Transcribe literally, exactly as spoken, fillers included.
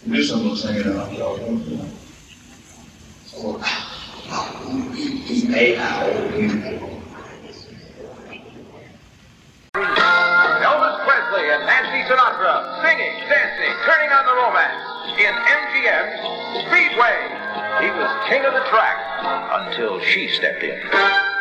Traditional singing out there. So, hey, Elvis Presley and Nancy Sinatra singing, dancing, turning on the romance in M G M's Speedway. He was king of the track until she stepped in.